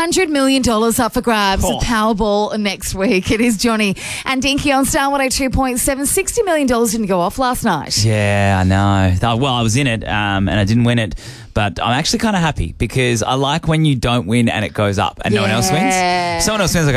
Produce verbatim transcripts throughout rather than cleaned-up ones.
hundred million dollars up for grabs. Oh. Powerball next week. It is Johnny and Dinky on Star one oh two point seven. sixty million dollars didn't go off last night. Yeah, I know. Oh, well, I was in it um, and I didn't win it. But I'm actually kind of happy because I like when you don't win and it goes up and no one else Yeah. wins. Someone else wins, I go,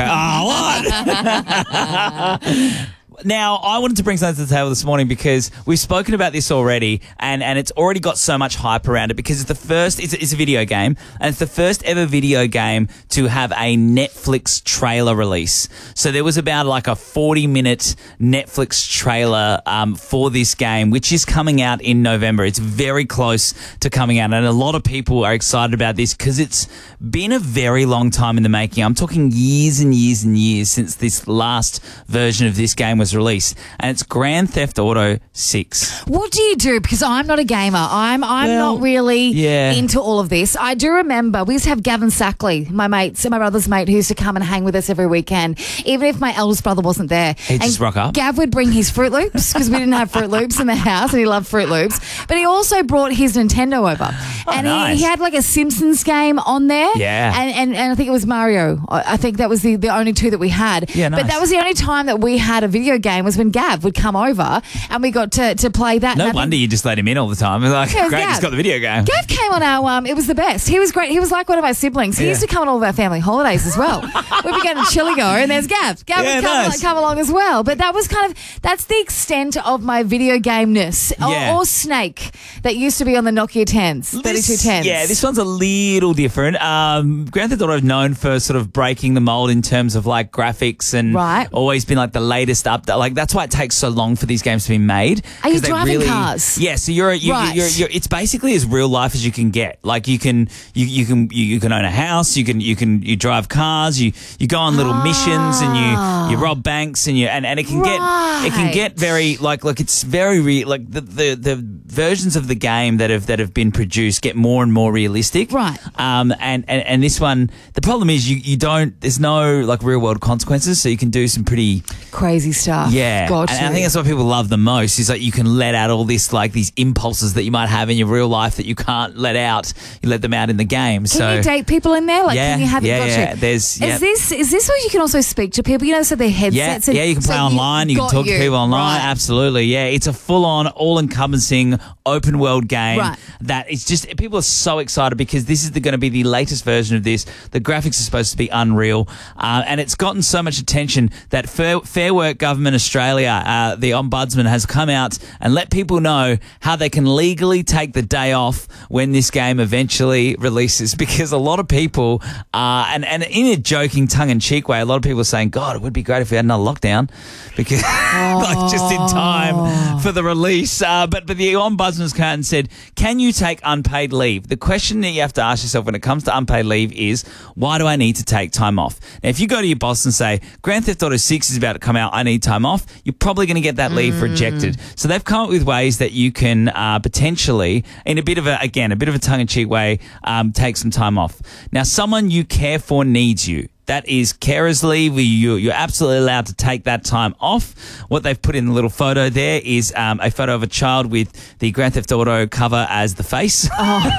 oh, what? Now, I wanted to bring something to the table this morning because we've spoken about this already and, and it's already got so much hype around it because it's the first, it's a, it's a video game and it's the first ever video game to have a Netflix trailer release. So there was about like a forty minute Netflix trailer um, for this game, which is coming out in November. It's very close to coming out and a lot of people are excited about this because it's been a very long time in the making. I'm talking years and years and years since this last version of this game was released, and it's Grand Theft Auto six. What do you do? Because I'm not a gamer. I'm I'm Well, not really yeah. into all of this. I do remember we used to have Gavin Sackley, my mate, so my brother's mate, who used to come and hang with us every weekend, even if my eldest brother wasn't there. He'd just rock up. Gav would bring his Fruit Loops because we didn't have Fruit Loops in the house, and he loved Fruit Loops. But he also brought his Nintendo over, Oh, and nice. he, he had like a Simpsons game on there. Yeah. and and, and I think it was Mario. I I think that was the, the only two that we had. Yeah, nice. But that was the only time that we had a video game was when Gav would come over and we got to, to play that. No And I wonder think- you just let him in all the time. It's like, Yeah, it was great, Gav. he's got the video game. Gav came on our, um, it was the best. He was great. He was like one of our siblings. He Yeah. used to come on all of our family holidays as well. We'd be going to Chiligo and there's Gav. Gav Yeah, would come, nice. come along as well. But that was kind of, that's the extent of my video game-ness. Yeah. Or, or Snake that used to be on the Nokia tens, This- thirty-two tens. Yeah, this one's a little different. Um, Grand Theft Auto is known for sort of breaking the mold in terms of like graphics and Right. always been like the latest update. Like that's why it takes so long for these games to be made. Are you 'Cause they driving cars? Yeah, so you're, you, Right. you're, you're it's basically as real life as you can get. Like you can you, you can you, you can own a house, you can you can you drive cars, you you go on little missions and you you rob banks and you and, and it can get it can Right. get very like like it's very re- like the, the the versions of the game that have that have been produced get more and more realistic. Right. Um and, and, and this one the problem is you, you don't there's no like real world consequences, so you can do some pretty Crazy stuff. yeah. Got and you. I think that's what people love the most is like you can let out all this like these impulses that you might have in your real life that you can't let out. You let them out in the game. Can so you date people in there? Like, Yeah, can you have yeah, got yeah. you? There's- yeah. Is this is this where you can also speak to people? You know, so their yeah, headsets. and, yeah, you can so play online. You can got talk you. to people online. Right. Absolutely, yeah. It's a full-on, all-encompassing, open-world game Right. that it's just people are so excited because this is going to be the latest version of this. The graphics are supposed to be unreal, uh, and it's gotten so much attention that Fair, Fair Work Government Australia, uh, the Ombudsman, has come out and let people know how they can legally take the day off when this game eventually releases. Because a lot of people, uh, and and in a joking, tongue-in-cheek way, a lot of people are saying, "God, it would be great if we had another lockdown," because like just in time for the release. Uh, but but the Ombudsman's come out and said, "Can you take unpaid leave?" The question that you have to ask yourself when it comes to unpaid leave is, why do I need to take time off? Now, if you go to your boss and say, Grand Theft Auto six is about to come out, I need time off, you're probably going to get that leave rejected. So they've come up with ways that you can uh, potentially, in a bit of a, again, a bit of a tongue-in-cheek way, um, take some time off. Now, someone you care for needs you. That is carers leave. You, you're absolutely allowed to take that time off. What they've put in the little photo there is um, a photo of a child with the Grand Theft Auto cover as the face.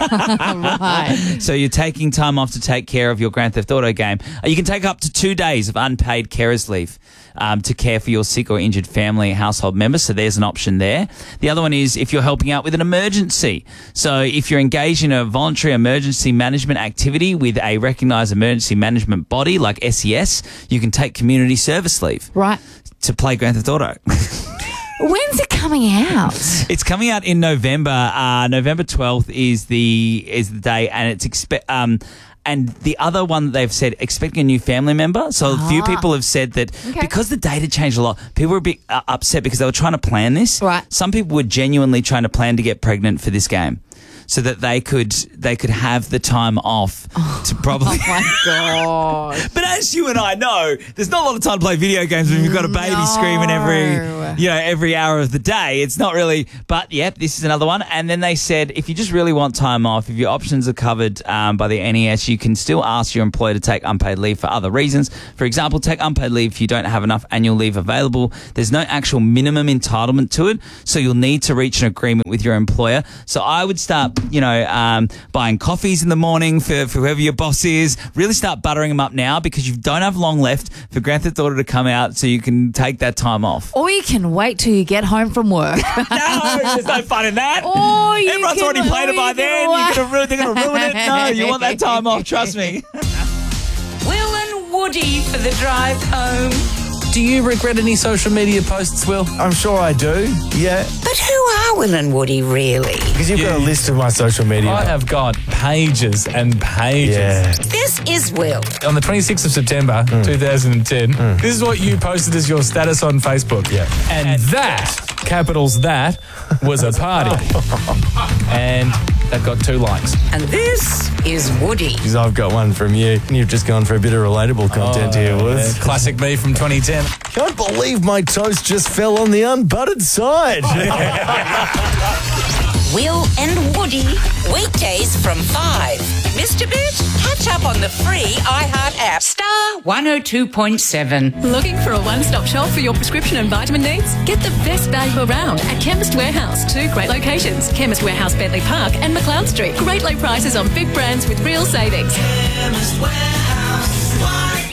Right. So you're taking time off to take care of your Grand Theft Auto game. Uh, You can take up to two days of unpaid carers leave um, to care for your sick or injured family household members. So there's an option there. The other one is if you're helping out with an emergency. So if you're engaged in a voluntary emergency management activity with a recognised emergency management body like S E S, you can take community service leave Right. to play Grand Theft Auto. When's it coming out? It's coming out in November. Uh, November twelfth is the is the day, and it's expect. Um, and the other one that they've said, expecting a new family member. So a few Ah. people have said that Okay. because the data changed a lot, people were a bit uh, upset because they were trying to plan this. Right. Some people were genuinely trying to plan to get pregnant for this game, so that they could they could have the time off to probably. Oh my god. But as you and I know, there's not a lot of time to play video games when you've got a baby No. screaming every, you know, every hour of the day. It's not really, but yep, this is another one. And then they said, if you just really want time off, if your options are covered um, by the N E S, you can still ask your employer to take unpaid leave for other reasons. For example, take unpaid leave if you don't have enough annual leave available. There's no actual minimum entitlement to it, so you'll need to reach an agreement with your employer. So I would start you know, um, buying coffees in the morning for, for whoever your boss is. Really start buttering them up now because you don't have long left for Grand Theft Auto to come out so you can take that time off. Or you can wait till you get home from work. No, there's no fun in that. Or you Everyone's can, already played it by you then. can You're gonna ruin, they're going to ruin it. No, you want that time off, trust me. Will and Woody for the drive home. Do you regret any social media posts, Will? I'm sure I do, yeah. But who are Will and Woody really? Because you've got a list of my social media. I have got pages and pages. Yeah. This is Will. On the twenty-sixth of September, two thousand ten, this is what you posted as your status on Facebook. Yeah. And that, capitals that, was a party. And that got two likes. And this is Woody. Because I've got one from you. And you've just gone for a bit of relatable content here, Woods. Yeah, classic me from twenty ten. Can't believe my toast just fell on the unbuttered side. Will and Woody, weekdays from five. Mister Bit, catch up on the free iHeart app. Star one oh two point seven. Looking for a one-stop shop for your prescription and vitamin needs? Get the best value around at Chemist Warehouse. Two great locations, Chemist Warehouse, Bentley Park and McLeod Street. Great low prices on big brands with real savings. Chemist Warehouse, White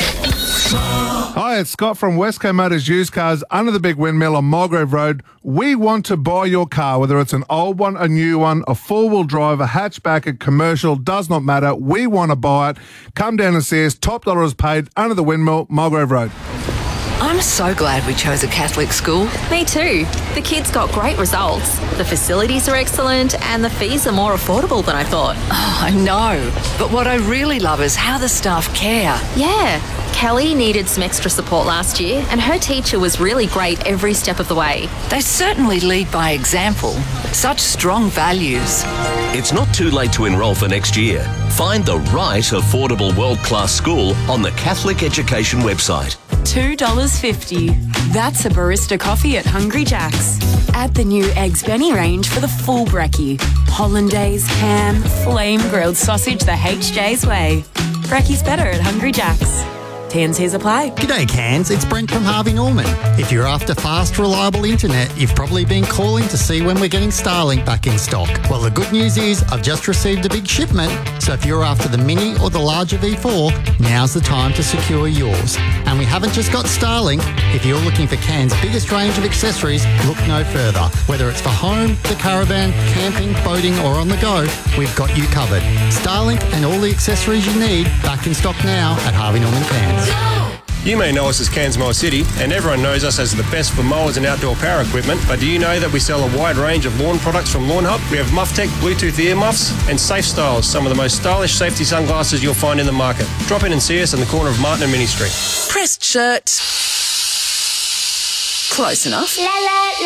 Bay. Hi, it's Scott from Westco Motors Used Cars under the big windmill on Mulgrave Road. We want to buy your car, whether it's an old one, a new one, a four-wheel drive, a hatchback, a commercial, does not matter. We want to buy it. Come down and see us. Top dollar is paid under the windmill, Mulgrave Road. I'm so glad we chose a Catholic school. Me too. The kids got great results. The facilities are excellent and the fees are more affordable than I thought. Oh, I know. But what I really love is how the staff care. Yeah. Kelly needed some extra support last year and her teacher was really great every step of the way. They certainly lead by example. Such strong values. It's not too late to enrol for next year. Find the right affordable world-class school on the Catholic Education website. two dollars fifty. That's a barista coffee at Hungry Jack's. Add the new Eggs Benny range for the full brekkie. Hollandaise, ham, flame grilled sausage the H J's way. Brekkie's better at Hungry Jack's. T and C's apply. G'day Cairns, it's Brent from Harvey Norman. If you're after fast, reliable internet, you've probably been calling to see when we're getting Starlink back in stock. Well, the good news is I've just received a big shipment, so if you're after the mini or the larger V four, now's the time to secure yours. And we haven't just got Starlink. If you're looking for Cairns' biggest range of accessories, look no further. Whether it's for home, the caravan, camping, boating or on the go, we've got you covered. Starlink and all the accessories you need back in stock now at Harvey Norman Cairns. You may know us as Cairns Mower City, and everyone knows us as the best for mowers and outdoor power equipment, but do you know that we sell a wide range of lawn products from Lawn Hub? We have MuffTech Bluetooth ear muffs and Safe Styles, some of the most stylish safety sunglasses you'll find in the market. Drop in and see us on the corner of Martin and Mini Street. Pressed shirt. Close enough.